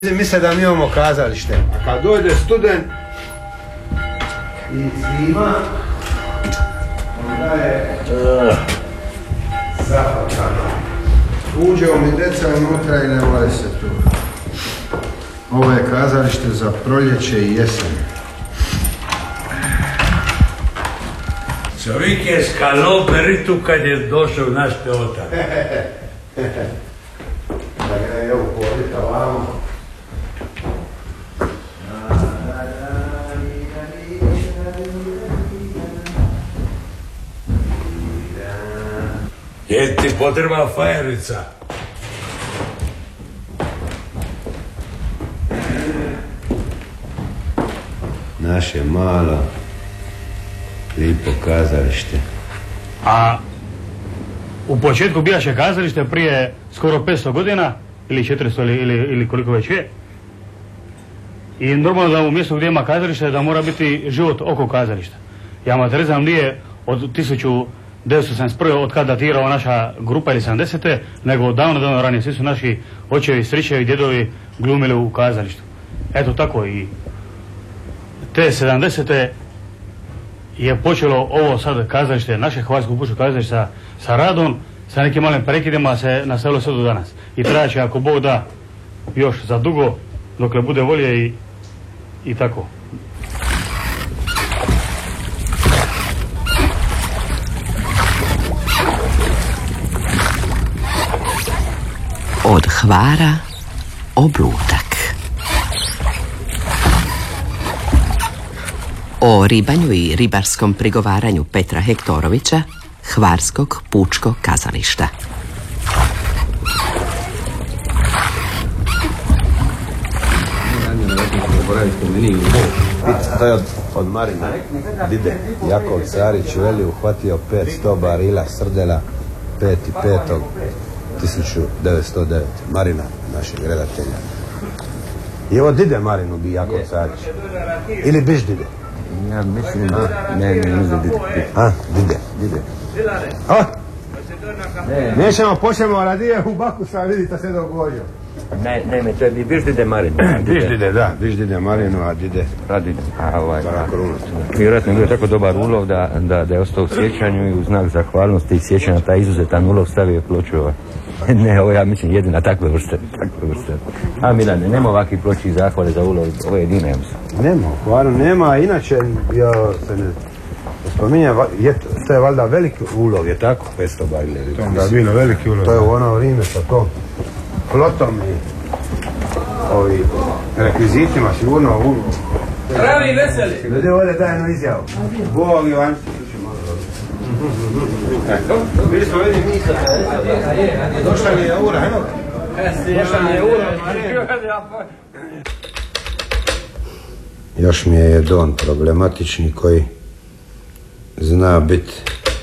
Misle da mi imamo kazalište. A kad dojde student i snima, onda je zahvatano. Uđeo mi deca unutra i ne vole se tu. Ovo je kazalište za proljeće i jesen. Čovjek je skalo beritu kad je došao naš teotar. Da ga je uhoditi ovamo. Je ti potrebna fajerica? Naše malo, lipo kazalište. A u početku bijaše kazalište prije skoro 500 godina, ili 400 ili koliko već je. I normalno da u mjestu gdje ima kazalište da mora biti život oko kazališta. I amaterizam nije od 1971. od kada datirao naša grupa ili 70. nego davno ranije. Svi su naši očevi, stričevi, djedovi glumili u kazalištu. Eto tako i te 70. je počelo ovo sad kazalište, naše Hvarsko pučko kazalište sa radom, sa nekim malim prekidima se nastavilo sve do danas. I trajaće ako Bog da još za dugo, dokle bude volje i tako. Od Hvara oblutak. O ribanju i ribarskom prigovaranju Petra Hektorovića, Hvarskog pučkog kazališta. To je od Marina. Dide Jakov Carić veli uhvatio 500 barila srdela 5.5.1909. Marina, našeg redatelja. I ovo Dide Marinu bi Jakov Carić. Ili biš Dide? Ja mislim da ne Dide. A, Dide. A? Nećemo, počnemo radije u Bakusa, vidite se dogodio. Ne, to je biš Dide Marinu. Biš Dide Marinu, a Dide radi. Vjerojatno je bio tako dobar ulov da je ostao u sjećanju i u znak zahvalnosti i sjećanja taj izuzetan ulov stavio ploču. Ne, ovo ja mislim jedina takve vrste. A Milane, nema ovakvih ploči i zahvale za ulov, ovo je jedina. Nema, hvala, nema, inače ja se ne spominjam, to je valjda veliki ulov, je tako? 500 barila. To je bilo veliki ulov. To je u ono vrijeme sa tom flotom i ovi rekvizitima, sigurno ulov. Pravi veseli! Ljudi ovdje daj jednu izjavu. Bog Ivan. Bili smo vidi misa. Došla mi je ura, eno? Došla mi je ura. Još mi je jedan problematični koji zna biti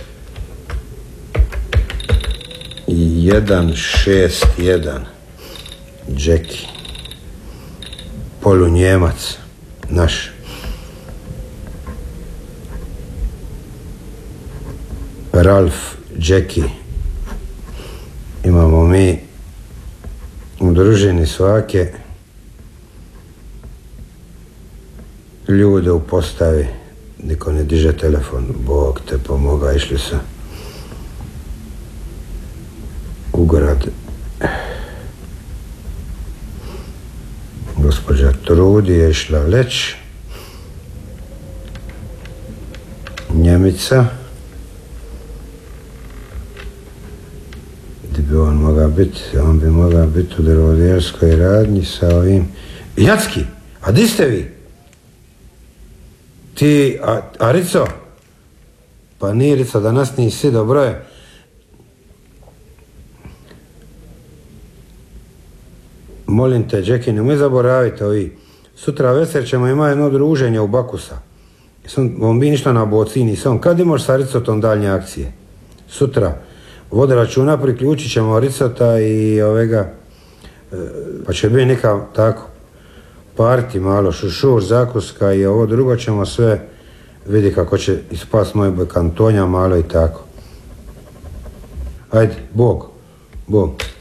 161 Jackie, polunjemac naš. Ralf Jackie. Imamo mi u družini svake ljude u postavi, niko ne diže telefon, Bog te pomoga, išli su u grad. Gospođa Trudi je išla leć, Njemica, gdje bi on mogao biti? On bi mogao biti u drvodijerskoj radnji sa ovim... Jacki, a di ste vi? Ti, a Rico? Pa nije Rico, danas nisi, dobro je. Molim te, Jackie, nemoj zaboraviti ovi. Sutra večer ćemo imati jedno druženje u Bakusa. On bi ništa na bocini, sam kad imaš sa Ricotom daljnje akcije? Sutra. Vode računa, priključit ćemo Ricota i ovega, pa će biti neka tako parti malo, šušur, zakuska i ovo drugo ćemo sve vidi kako će ispast moj kantonja malo i tako. Ajde, Bog.